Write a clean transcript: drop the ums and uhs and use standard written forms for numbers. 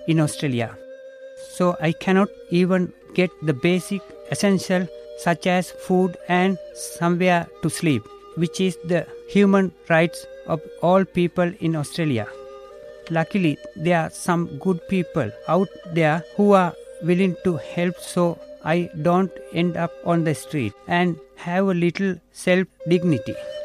in Australia. So I cannot even get the basic essential such as food and somewhere to sleep, which is the human rights of all people in Australia. Luckily, there are some good people out there who are willing to help so I don't end up on the street and have a little self-dignity.